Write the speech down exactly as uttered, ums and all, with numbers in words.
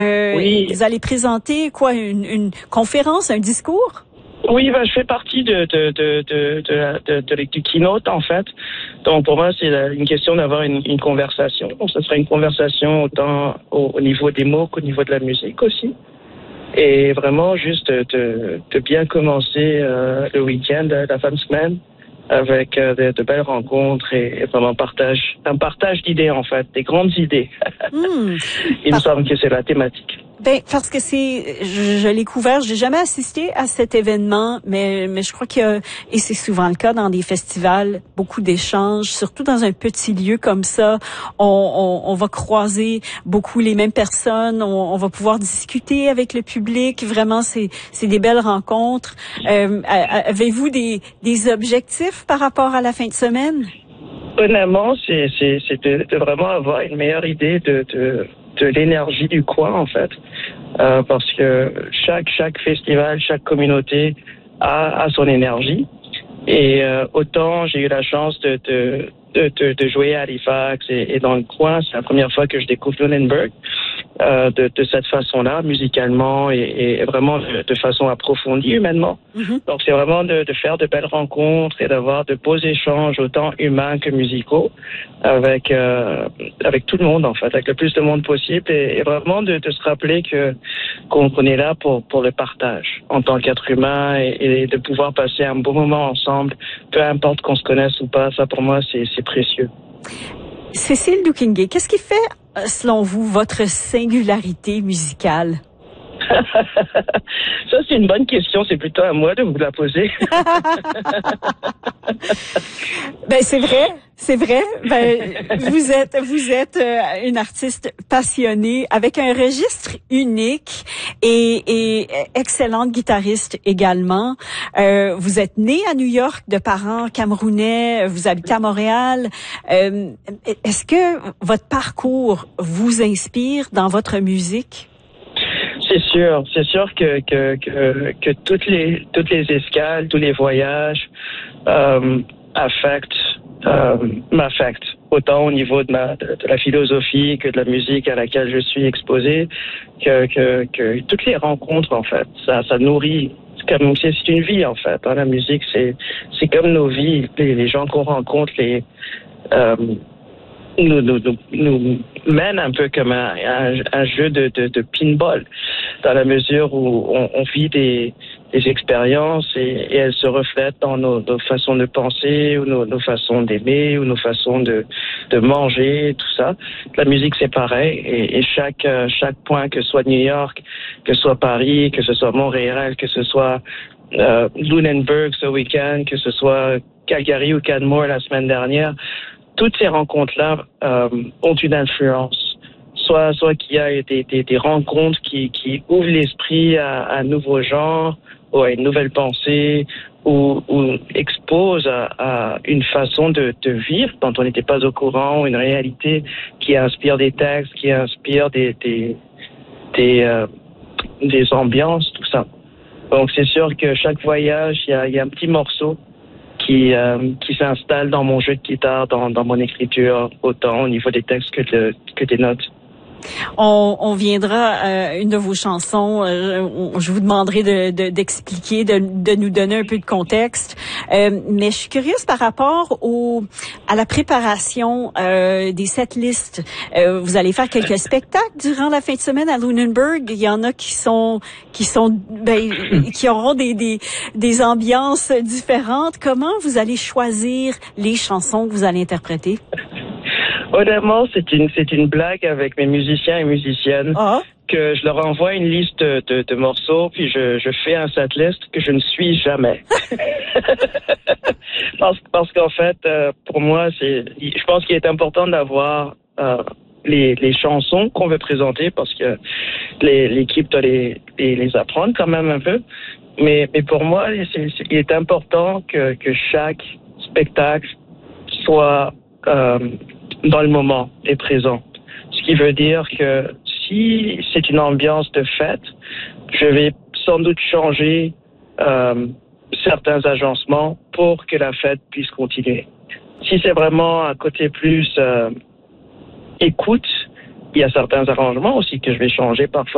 Euh, Oui. Vous allez présenter quoi, une, une conférence, un discours? Oui, ben, je fais partie de, de, de, de, de, de, de, du keynote, en fait. Donc, pour moi, c'est une question d'avoir une, une conversation. Donc, ce sera une conversation autant au, au niveau des mots qu'au niveau de la musique aussi. Et vraiment, juste de, de bien commencer euh, le week-end, la fin de semaine, avec euh, de, de belles rencontres et, et vraiment partage, un partage d'idées, en fait, des grandes idées. Hmm. Il Par... me semble que c'est la thématique. Ben parce que c'est, je, je l'ai couvert, j'ai jamais assisté à cet événement, mais mais je crois qu'il y a, et c'est souvent le cas dans des festivals, beaucoup d'échanges, surtout dans un petit lieu comme ça, on on, on va croiser beaucoup les mêmes personnes, on, on va pouvoir discuter avec le public, vraiment c'est c'est des belles rencontres. Euh, avez-vous des des objectifs par rapport à la fin de semaine? Honnêtement, c'est c'est c'est de, de vraiment avoir une meilleure idée de de de l'énergie du coin, en fait, euh, parce que chaque chaque festival, chaque communauté a, a son énergie. Et euh, autant j'ai eu la chance de de, de, de, de jouer à Halifax et, et dans le coin, c'est la première fois que je découvre Lunenburg euh, de, de cette façon-là, musicalement et, et vraiment de, de façon approfondie humainement. Mm-hmm. Donc c'est vraiment de, de faire de belles rencontres et d'avoir de beaux échanges autant humains que musicaux avec euh, avec tout le monde, en fait, avec le plus de monde possible et, et vraiment de, de se rappeler que qu'on, qu'on est là pour pour le partage en tant qu'être humain et, et de pouvoir passer un bon moment ensemble, peu importe qu'on se connaisse ou pas. Ça pour moi c'est c'est précieux. Cécile Doukhingé, qu'est-ce qui fait, selon vous, votre singularité musicale? Ça, c'est une bonne question. C'est plutôt à moi de vous la poser. Ben, c'est vrai. C'est vrai. Ben, vous êtes, vous êtes euh, une artiste passionnée avec un registre unique et, et excellente guitariste également. Euh, vous êtes née à New York de parents camerounais. Vous habitez à Montréal. Euh, est-ce que votre parcours vous inspire dans votre musique? C'est sûr, c'est sûr que que que, que toutes les toutes les escales, tous les voyages euh, affectent euh, m'affectent autant au niveau de ma de, de la philosophie que de la musique à laquelle je suis exposé, que que que toutes les rencontres, en fait, ça ça nourrit. C'est comme c'est, c'est une vie, en fait. Hein, la musique, c'est c'est comme nos vies, les, les gens qu'on rencontre, les euh, Nous, nous, nous, nous mène un peu comme un, un, un jeu de, de, de pinball, dans la mesure où on, on vit des, des expériences et, et elles se reflètent dans nos, nos façons de penser, ou nos, nos façons d'aimer, ou nos façons de, de manger, tout ça. La musique, c'est pareil, et, et chaque, chaque point, que ce soit New York, que ce soit Paris, que ce soit Montréal, que ce soit euh, Lunenburg ce week-end, que ce soit Calgary ou Canmore la semaine dernière, toutes ces rencontres-là euh, ont une influence. Soit, soit qu'il y a des, des, des rencontres qui, qui ouvrent l'esprit à, à un nouveau genre ou à une nouvelle pensée ou, ou exposent à, à une façon de, de vivre dont on n'était pas au courant, une réalité qui inspire des textes, qui inspire des, des, des, euh, des ambiances, tout ça. Donc c'est sûr que chaque voyage, il y a, il y a un petit morceau qui euh, qui s'installe dans mon jeu de guitare, dans, dans mon écriture, autant au niveau des textes que, de, que des notes. On, on viendra à une de vos chansons. Euh, on, je vous demanderai de, de, d'expliquer, de, de nous donner un peu de contexte. Euh, mais je suis curieuse par rapport au à la préparation euh, des setlists. Euh, vous allez faire quelques spectacles durant la fin de semaine à Lunenburg. Il y en a qui sont qui sont ben, qui auront des, des des ambiances différentes. Comment vous allez choisir les chansons que vous allez interpréter? Honnêtement, c'est une c'est une blague avec mes musiciens et musiciennes oh. que je leur envoie une liste de, de, de morceaux, puis je, je fais un setlist que je ne suis jamais. parce parce qu'en fait, euh, pour moi, c'est je pense qu'il est important d'avoir euh, les les chansons qu'on veut présenter parce que les, l'équipe doit les, les les apprendre quand même un peu. Mais mais pour moi, c'est, c'est, il est important que que chaque spectacle soit euh, dans le moment et présent. Ce qui veut dire que si c'est une ambiance de fête, je vais sans doute changer euh, certains agencements pour que la fête puisse continuer. Si c'est vraiment un côté plus euh, écoute, il y a certains arrangements aussi que je vais changer parfois.